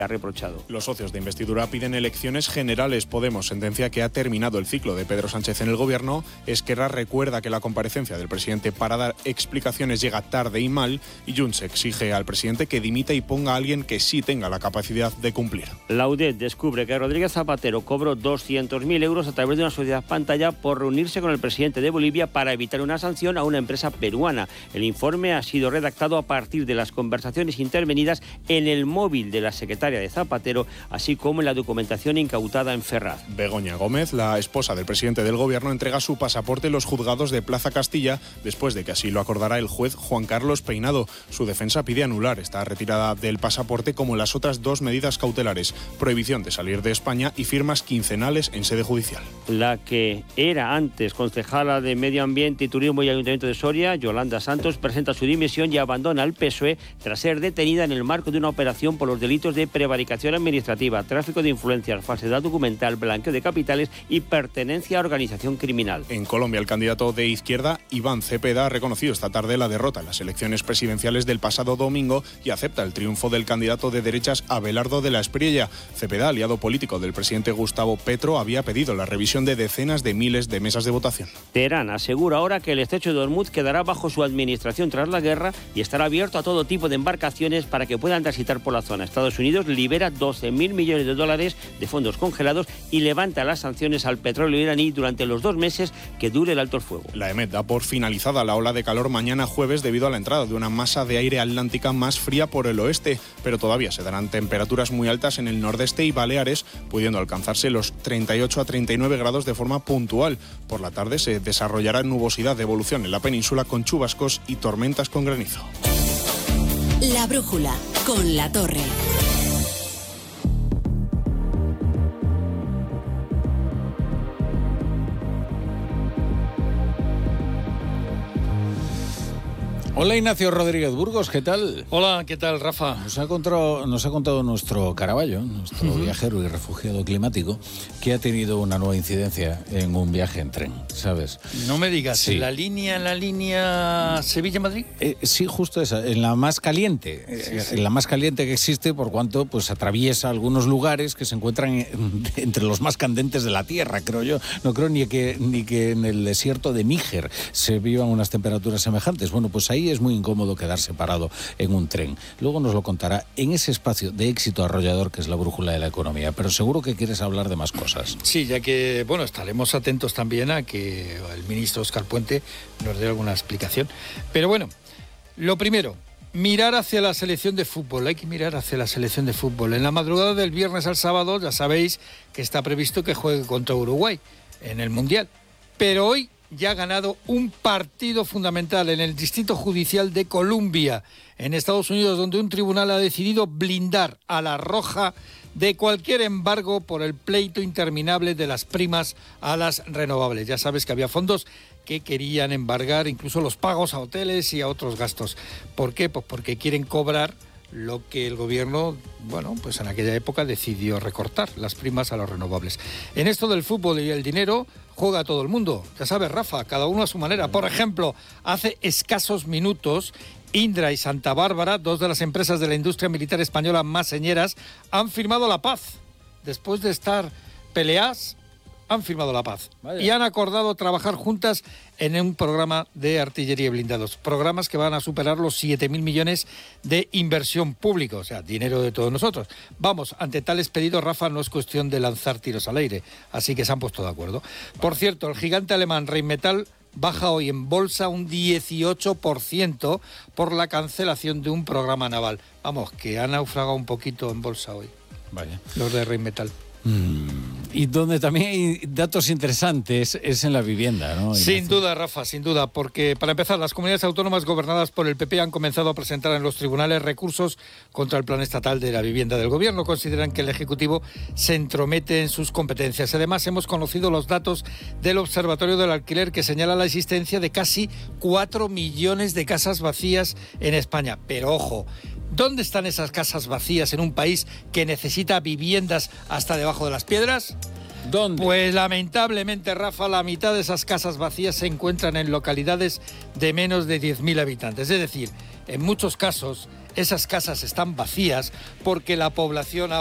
ha reprochado. Los socios de investidura piden elecciones generales. Podemos sentencia que ha terminado el ciclo de Pedro Sánchez en el gobierno. Esquerra recuerda que la comparecencia del presidente para dar explicaciones llega tarde y mal, y Junts exige al presidente que dimita y ponga a alguien que sí tenga la capacidad de cumplir. La UDED descubre que Rodríguez Zapatero cobró 200.000 euros a través de una sociedad pantalla por reunirse con el presidente de Bolivia para evitar una sanción a una empresa peruana. El informe ha sido redactado a partir de las conversaciones intervenidas en el móvil de la secretaria de Zapatero, así como en la documentación incautada en Ferraz. Begoña Gómez, la esposa del presidente del gobierno, entrega su pasaporte en los juzgados de Plaza Castilla después de que así lo acordara el juez Juan Carlos Peinado. Su defensa pide anular esta retirada del pasaporte como las otras dos medidas cautelares: prohibición de salir de España y firmas quincenales en sede judicial. La que era antes concejala de Medio Ambiente y Turismo y Ayuntamiento de Soria, Yolanda Santos, presenta su dimisión y abandona el PSOE tras ser detenida en el marco de una operación por los delitos de prevaricación administrativa, tráfico de influencias, falsedad documental, blanqueo de capitales y pertenencia a organización criminal. En Colombia, el candidato de izquierda, Iván Cepeda, ha reconocido esta tarde la derrota en las elecciones presidenciales del pasado domingo y acepta el triunfo del candidato de derechas Abelardo de la Espriella. Cepeda, aliado político del presidente Gustavo Petro, había pedido la revisión de decenas de miles de mesas de votación. Teherán asegura ahora que el estrecho de Hormuz quedará bajo su administración tras la guerra y estará abierto a todo tipo de embarcaciones para que puedan transitar por la zona. Estados Unidos libera 12.000 millones de dólares de fondos congelados y levanta las sanciones al petróleo iraní durante los 2 meses que dure el alto el fuego. La EMET da por finalizada la ola de calor mañana jueves debido a la entrada de una masa de aire atlántica más fría por el oeste, pero todavía se darán temperaturas muy altas en el nordeste y Baleares, pudiendo alcanzarse los 38 a 39 grados de forma puntual. Por la tarde se desarrollará nubosidad de evolución en la península con chubascos y tormentas con granizo. La brújula con La Torre. Hola Ignacio Rodríguez Burgos, ¿qué tal? Hola, ¿qué tal, Rafa? Nos ha contado nuestro Caraballo, nuestro viajero y refugiado climático, que ha tenido una nueva incidencia en un viaje en tren, ¿sabes? No me digas, sí. ¿En la línea Sevilla-Madrid? Sí, justo esa, en la más caliente, en la más caliente que existe, por cuanto pues atraviesa algunos lugares que se encuentran entre los más candentes de la Tierra, creo yo. No creo ni que en el desierto de Níger se vivan unas temperaturas semejantes. Bueno, pues ahí es muy incómodo quedarse parado en un tren. Luego nos lo contará en ese espacio de éxito arrollador que es la brújula de la economía, pero seguro que quieres hablar de más cosas. Sí, ya que, bueno, estaremos atentos también a que el ministro Óscar Puente nos dé alguna explicación. Pero bueno, lo primero, mirar hacia la selección de fútbol. Hay que mirar hacia la selección de fútbol. En la madrugada del viernes al sábado ya sabéis que está previsto que juegue contra Uruguay en el Mundial. Pero hoy ya ha ganado un partido fundamental en el Distrito Judicial de Columbia, en Estados Unidos, donde un tribunal ha decidido blindar a la Roja de cualquier embargo por el pleito interminable de las primas a las renovables. Ya sabes que había fondos que querían embargar incluso los pagos a hoteles y a otros gastos. ¿Por qué? Pues porque quieren cobrar lo que el gobierno, bueno, pues en aquella época decidió recortar, las primas a los renovables. En esto del fútbol y el dinero juega todo el mundo. Ya sabes, Rafa, cada uno a su manera. Por ejemplo, hace escasos minutos, Indra y Santa Bárbara, dos de las empresas de la industria militar española más señeras, han firmado la paz. Después de estar peleadas, han firmado la paz. Vaya. Y han acordado trabajar juntas en un programa de artillería y blindados. Programas que van a superar los 7.000 millones de inversión pública, o sea, dinero de todos nosotros. Vamos, ante tales pedidos, Rafa, no es cuestión de lanzar tiros al aire, así que se han puesto de acuerdo. Por cierto, el gigante alemán Rheinmetall baja hoy en bolsa un 18% por la cancelación de un programa naval. Vamos, que ha naufragado un poquito en bolsa hoy. Vaya. Los de Rheinmetall. Y donde también hay datos interesantes es en la vivienda, ¿no? Sin duda, Rafa, sin duda, porque para empezar, las comunidades autónomas gobernadas por el PP han comenzado a presentar en los tribunales recursos contra el plan estatal de la vivienda del gobierno. Consideran que el Ejecutivo se entromete en sus competencias. Además, hemos conocido los datos del Observatorio del Alquiler, que señala la existencia de casi 4 millones de casas vacías en España. Pero ojo, ¿dónde están esas casas vacías en un país que necesita viviendas hasta debajo de las piedras? ¿Dónde? Pues lamentablemente, Rafa, la mitad de esas casas vacías se encuentran en localidades de menos de 10.000 habitantes. Es decir, en muchos casos, esas casas están vacías porque la población